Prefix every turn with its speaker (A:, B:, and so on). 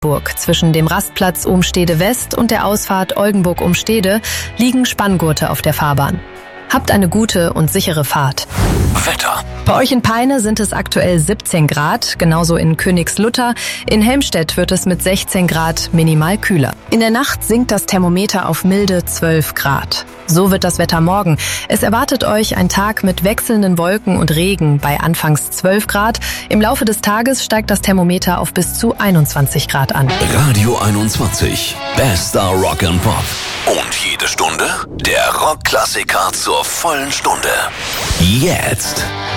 A: Burg. Zwischen dem Rastplatz Umstede West und der Ausfahrt Oldenburg-Umstede liegen Spanngurte auf der Fahrbahn. Habt eine gute und sichere Fahrt.
B: Wetter.
A: Bei euch in Peine sind es aktuell 17 Grad, genauso in Königslutter. In Helmstedt wird es mit 16 Grad minimal kühler. In der Nacht sinkt das Thermometer auf milde 12 Grad. So wird das Wetter morgen. Es erwartet euch ein Tag mit wechselnden Wolken und Regen bei anfangs 12 Grad. Im Laufe des Tages steigt das Thermometer auf bis zu 21 Grad an.
B: Radio 21. Bester Rock and Pop. Und jede Stunde der Rockklassiker zur vollen Stunde. Jetzt.